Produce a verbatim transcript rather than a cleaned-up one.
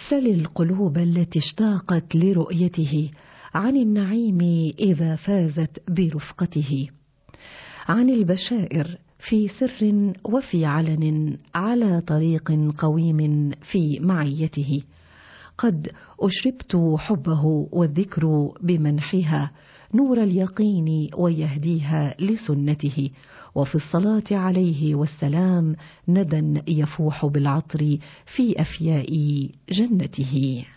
سل القلوب التي اشتاقت لرؤيته عن النعيم إذا فازت برفقته، عن البشائر في سر وفي علن على طريق قويم في معيته. قد أشربت حبه والذكر بمنحها نور اليقين ويهديها لسنته، وفي الصلاة عليه والسلام ندى يفوح بالعطر في أفياء جنته.